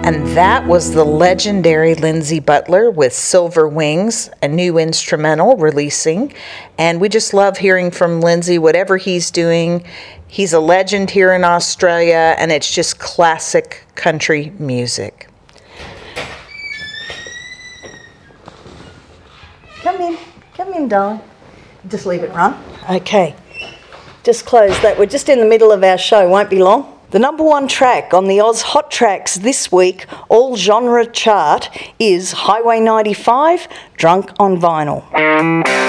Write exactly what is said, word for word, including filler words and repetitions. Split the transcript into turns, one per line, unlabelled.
And that was the legendary Lindsay Butler with Silver Wings, a new instrumental releasing. And we just love hearing from Lindsay, whatever he's doing. He's a legend here in Australia, and it's just classic country music.
Come in, come in, darling. Just leave it run. Okay, just close that. We're just in the middle of our show, won't be long. The number one track on the Oz Hot Tracks this week, all genre chart, is Highway ninety-five, Drunk on Vinyl.